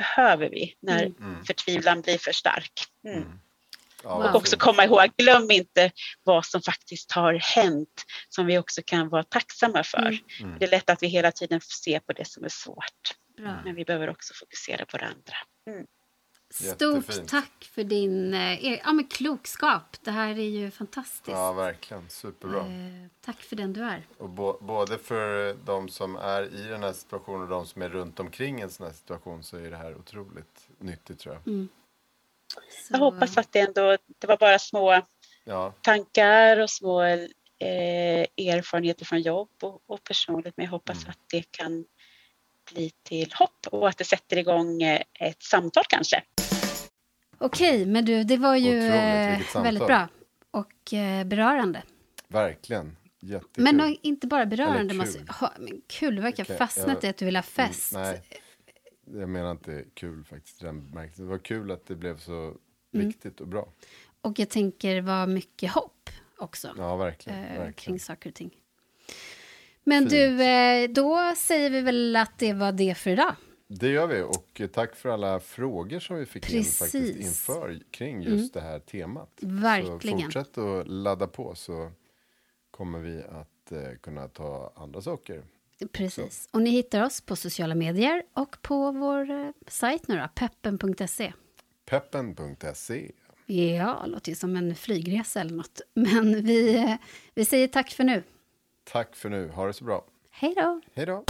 behöver vi när förtvivlan blir för stark. Ja, och också komma ihåg, glöm inte vad som faktiskt har hänt som vi också kan vara tacksamma för. Det är lätt att vi hela tiden ser på det som är svårt. Men vi behöver också fokusera på det andra. Stort tack för din klokskap. Det här är ju fantastiskt. Ja, verkligen. Superbra. Tack för den du är. Och både för de som är i den här situationen och de som är runt omkring en sån här situation så är det här otroligt nyttigt, tror jag. Jag hoppas att det var bara små tankar och små erfarenheter från jobb och personligt. Men jag hoppas att det kan bli till hopp och att det sätter igång ett samtal kanske. Okej, men du, det var ju väldigt bra och berörande. Verkligen, jättekul. Men inte bara berörande. Kul. Kul, det verkar fastnat i att du vill ha fest. Nej, jag menar inte kul faktiskt. Det var kul att det blev så viktigt och bra. Och jag tänker var mycket hopp också. Ja, verkligen. Kring saker och ting. Men fint. Du, då säger vi väl att det var det för idag. Det gör vi, och tack för alla frågor som vi fick in faktiskt inför kring just det här temat. Verkligen. Så fortsätt att ladda på, så kommer vi att kunna ta andra saker. Precis, och ni hittar oss på sociala medier och på vår sajt nu då, peppen.se. Peppen.se. Ja, låter ju som en flygresa eller något. Men vi säger tack för nu. Tack för nu, ha det så bra. Hej då. Hej då.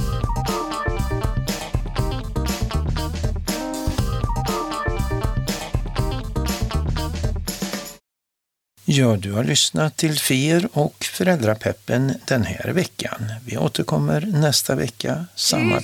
Ja, du har lyssnat till FIR och Föräldrapeppen den här veckan. Vi återkommer nästa vecka, samma